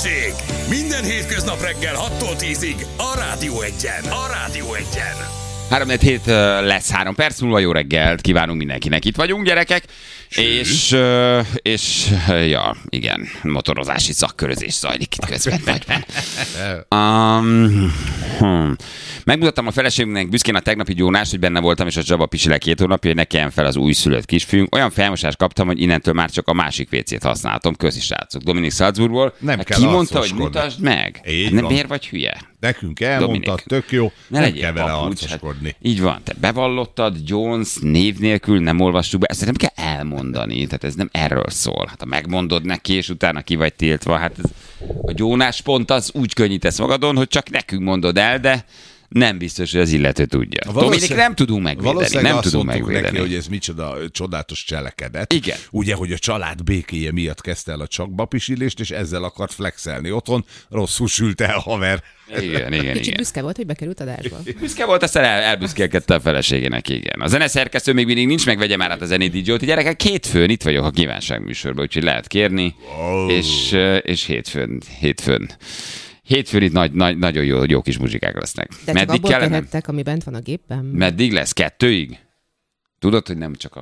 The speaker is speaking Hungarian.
Hírstesség! Minden hétköznap reggel 6-tól 10-ig a Rádió Egyen. A Rádió Egyen. 3-4 lesz 3 perc múlva, jó reggelt kívánunk mindenkinek. Itt vagyunk, gyerekek, és ja, igen, motorozási szakkörözés zajlik itt közben. Megmutattam a feleségünknek büszkén a tegnapi gyónást, hogy benne voltam, és a Csaba pisilek 2 hónapja, hogy ne kelljen fel az újszülött kisfiunk. Olyan felmosást kaptam, hogy innentől már csak a másik WC-t használhatom. Köszi, srácok. Dominik Salzburgból. Nem kell ki mondta, hogy arcoskodni. mutasd meg? Így van. Miért vagy hülye? Nekünk elmondtad, Dominik, tök jó, ne nem legyél kell vele papucs, arcoskodni. így van, te bevallottad, Jones név nélkül nem olvassuk be, ezt nem kell elmondani, tehát ez nem erről szól. Hát ha megmondod neki, és utána ki vagy tiltva, hát ez, a gyónás pont az úgy könnyítesz magadon, hogy csak nekünk mondod el, de nem biztos, hogy az illető tudja. Dominik, nem tudunk megvédeni, nem tudunk megvédeni. neki, hogy ez micsoda csodálatos cselekedet. Igen. Ugye, hogy a család békéje miatt kezdte el a csakbapisilést, és ezzel akart flexelni otthon, rosszul sült el haver. Igen. Kicsit büszke volt, hogy bekerült adásba. Büszke volt, aztán elbüszkélkedte a feleségének, igen. A zeneszerkesztő még mindig nincs, megvegye már át a zenét DJ-t. Gyerekek, hétfőn itt vagyok a kívánságműsorban, úgyhogy lehet kérni, és hétfőn itt nagyon jó kis muzsikák lesznek. De csak abból kérhettek, ami bent van a gépben. Meddig lesz? 2-ig? Tudod, hogy nem csak